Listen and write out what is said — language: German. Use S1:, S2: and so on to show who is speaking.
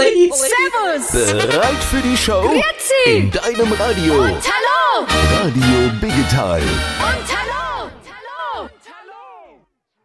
S1: Ahoi. Servus.
S2: Bereit für die Show?
S1: Grüezi.
S2: In deinem Radio.
S1: Und hallo.
S2: Radio Biggetal.
S1: Und